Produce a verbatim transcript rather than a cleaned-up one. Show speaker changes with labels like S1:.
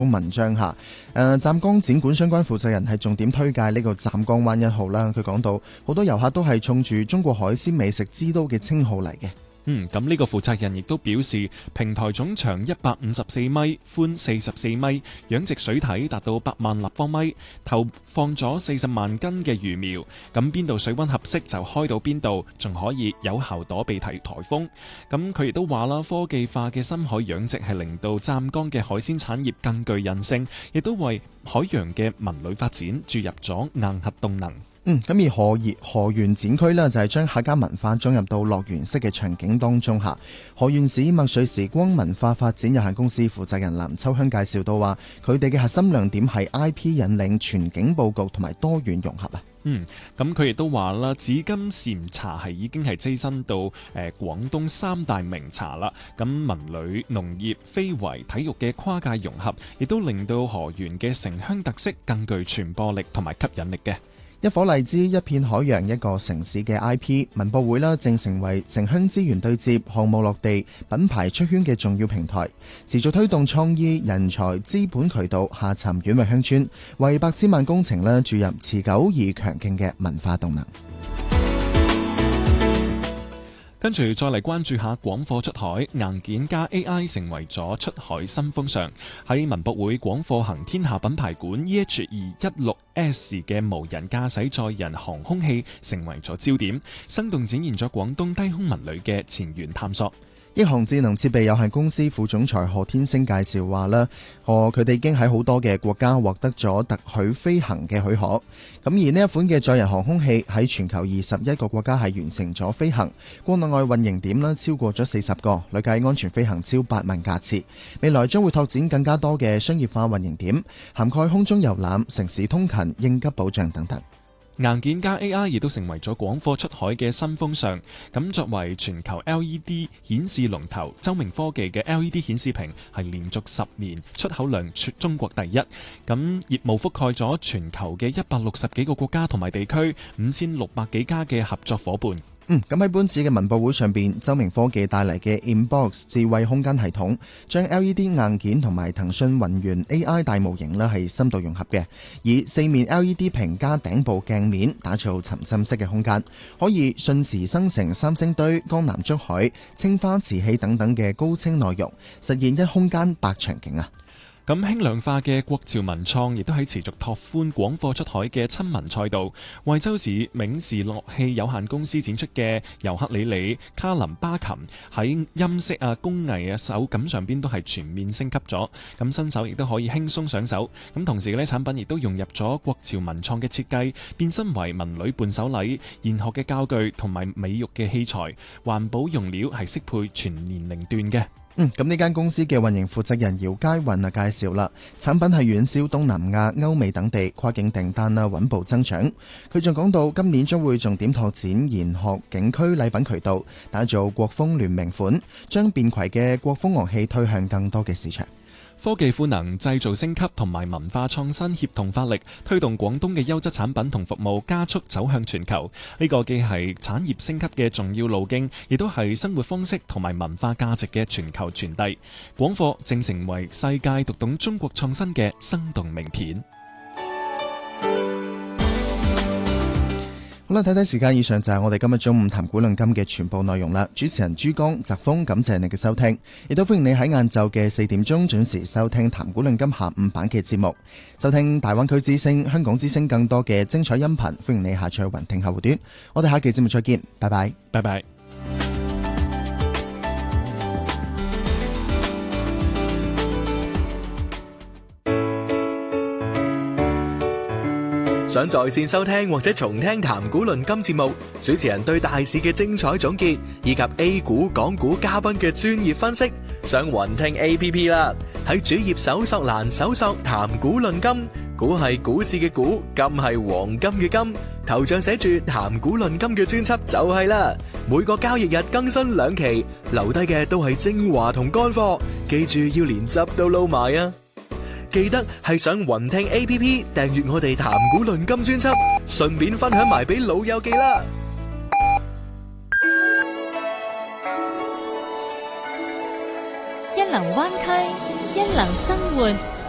S1: 文章下，誒湛江展館相關負責人係重點推介呢個湛江灣一號啦。佢講到好多遊客都係衝住中國海鮮美食之都嘅稱號嚟嘅。
S2: 嗯，咁呢個負責人亦都表示，平台總長一百五十四米，寬四十四米，養殖水體達到百萬立方米，投放咗四十萬斤嘅魚苗，咁邊度水溫合適就開到邊度，仲可以有效躲避台颱風。咁佢亦都話啦，科技化嘅深海養殖係令到湛江嘅海鮮產業更具韌性，亦都為海洋嘅文旅發展注入咗硬核動能。
S1: 嗯，咁而河熱河源展區呢，就係將客家文化裝入到樂園式嘅場景當中下。河源市墨水時光文化發展有限公司負責人藍秋香介紹到話，佢哋嘅核心亮點係 I P 引領、全景佈局同埋多元融合啊。
S2: 嗯，咁佢亦都話啦，紫金禪茶係已經係躋身到誒、呃、廣東三大名茶啦。咁文旅、農業、非遺、體育嘅跨界融合，亦都令到河源嘅城鄉特色更具傳播力同埋吸引力嘅。
S1: 一顆荔枝，一片海洋，一個城市嘅 I P 文博會啦，正成為城鄉資源對接、項目落地、品牌出圈嘅重要平台，持續推動創意、人才、資本渠道下沉軟域鄉村，為百千萬工程啦注入持久而強勁嘅文化動能。
S2: 跟住再嚟關注下廣貨出海，硬件加 A I 成為咗出海新風尚。喺文博會廣貨行天下品牌館 E H 二一六 S 嘅無人駕駛載人航空器成為咗焦點，生動展現咗廣東低空文旅嘅前沿探索。
S1: 億航智能設備有限公司副總裁何天星介紹話啦，哦，佢哋已經喺好多嘅國家獲得咗特許飛行嘅許可。咁而呢一款嘅載人航空器喺全球二十一個國家係完成咗飛行，國內外運營點啦超過咗四十個，累計安全飛行超八萬架次。未來將會拓展更加多嘅商業化運營點，涵蓋空中遊覽、城市通勤、應急保障等等。
S2: 硬件加 A I 亦都成為咗廣貨出海嘅新風尚。咁作為全球 L E D 顯示龍頭，周明科技嘅 L E D 顯示屏係連續十年出口量中國第一。咁業務覆蓋咗全球嘅一百六十幾個國家同埋地區，五千六百幾家嘅合作伙伴。
S1: 嗯，咁喺本次嘅文博會上邊，周明科技帶嚟嘅 Inbox 智慧空間系統，將 L E D 硬件同埋騰訊雲原 A I 大模型呢係深度融合嘅，以四面 L E D 屏加頂部鏡面，打造沉浸式嘅空間，可以瞬時生成三星堆、江南竹海、青花瓷器等等嘅高清內容，實現一空間百場景啊！
S2: 咁輕量化嘅國潮文創亦都喺持續拓寬廣貨出海嘅親民賽道。惠州市銘時樂器有限公司展出嘅尤克里里、卡林巴琴喺音色啊、工藝啊、手感上邊都係全面升級咗。咁新手亦都可以輕鬆上手。咁同時呢產品亦都融入咗國潮文創嘅設計，變身為文旅伴手禮、研學嘅教具同埋美育嘅器材。環保用料係適配全年齡段嘅。
S1: 嗯，咁呢間公司嘅運營負責人姚佳雲啊介紹啦，產品係遠銷東南亞、歐美等地，跨境訂單啊穩步增長。佢仲講到今年將會重點拓展研學景區禮品渠道，打造國風聯名款，將便攜嘅國風樂器推向更多嘅市場。
S2: 科技賦能、製造升級同埋文化創新協同發力，推動廣東嘅優質產品同服務加速走向全球。呢個既係產業升級嘅重要路徑，亦都係生活方式同埋文化價值嘅全球傳遞。廣貨正成為世界讀懂中國創新嘅生動名片。
S1: 好啦，睇睇時間，以上就係我哋今日中午談古論今嘅全部內容啦。主持人珠江、澤峰，感謝你嘅收聽，亦都歡迎你喺晏晝嘅四點鐘準時收聽談古論今下午版嘅節目，收聽大灣區之聲、香港之聲更多嘅精彩音頻。歡迎你下載雲聽客戶端，我哋下期節目再見，拜拜，
S2: 拜拜。
S3: 想在線收聽或者重聽談古論今節目，主持人對大市嘅精彩總結，以及 A 股、港股嘉賓嘅專業分析，上雲聽 A P P 啦。喺主頁搜索欄搜索談古論今，股係股市嘅股，金係黃金嘅金，頭像寫住談古論今嘅專輯就係啦。每個交易日更新兩期，留低嘅都係精華同乾貨，記住要連汁都撈埋啊！記得係上雲聽 A P P 訂閱我哋談古論今專輯，順便分享埋俾老友記啦。
S4: 一流灣區，一流生活。